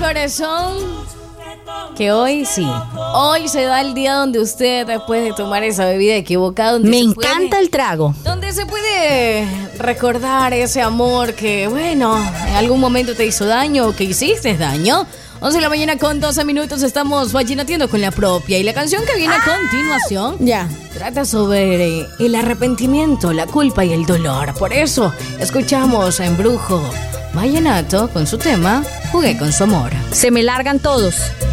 corazón que hoy sí. Hoy se da el día donde usted, después de tomar esa bebida equivocada, me encanta el trago. Donde se puede recordar ese amor que, bueno, en algún momento te hizo daño o que hiciste daño. 11 de la mañana con 12 minutos, estamos vallenateando con la propia. Y la canción que viene a continuación trata sobre el arrepentimiento, la culpa y el dolor. Por eso escuchamos a Embrujo Vallenato con su tema Jugué con su amor. Se me largan todos.